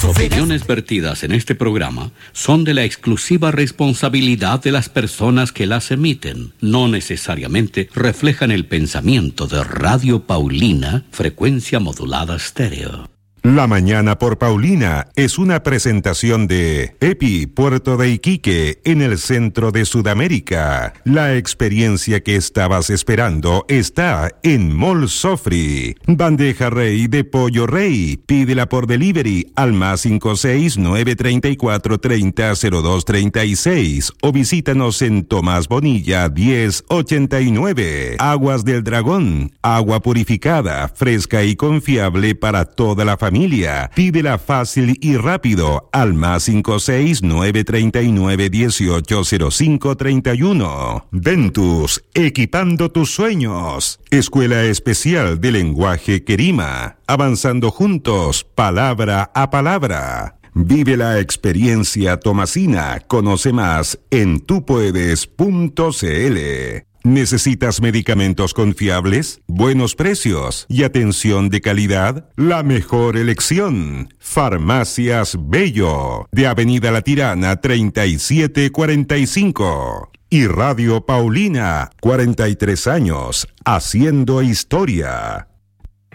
Las opiniones vertidas en este programa son de la exclusiva responsabilidad de las personas que las emiten. No necesariamente reflejan el pensamiento de Radio Paulina, frecuencia modulada estéreo. La Mañana por Paulina es una presentación de EPI Puerto de Iquique en el centro de Sudamérica. La experiencia que estabas esperando está en Mall Sofri. Bandeja Rey de Pollo Rey. Pídela por delivery al +56 934 30 02 36 o visítanos en Tomás Bonilla 1089. Aguas del Dragón. Agua purificada, fresca y confiable para toda la familia. Pídela fácil y rápido al +56 939 18 05 31. Ventus, equipando tus sueños. Escuela Especial de Lenguaje Querima. Avanzando juntos, palabra a palabra. Vive la experiencia tomasina. Conoce más en tupuedes.cl. ¿Necesitas medicamentos confiables, buenos precios y atención de calidad? La mejor elección. Farmacias Bello, de Avenida La Tirana 3745. Y Radio Paulina, 43 años, haciendo historia.